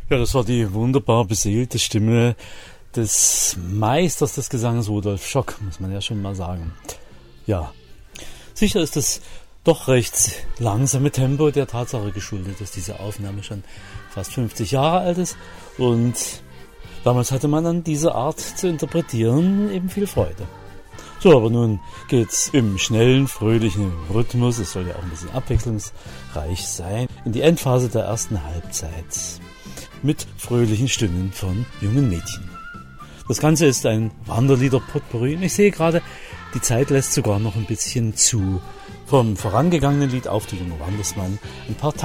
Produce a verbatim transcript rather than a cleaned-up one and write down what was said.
Ja, das war die wunderbar beseelte Stimme des Meisters des Gesanges Rudolf Schock, muss man ja schon mal sagen. Ja, sicher ist das doch recht langsame Tempo der Tatsache geschuldet, dass diese Aufnahme schon fast fünfzig Jahre alt ist und damals hatte man an dieser Art zu interpretieren eben viel Freude. So, aber nun geht's im schnellen, fröhlichen Rhythmus, es soll ja auch ein bisschen abwechslungsreich sein, in die Endphase der ersten Halbzeit mit fröhlichen Stimmen von jungen Mädchen. Das Ganze ist ein Wanderlieder-Potpourri und ich sehe gerade, die Zeit lässt sogar noch ein bisschen zu. Vom vorangegangenen Lied Auf, du junger Wandersmann, ein paar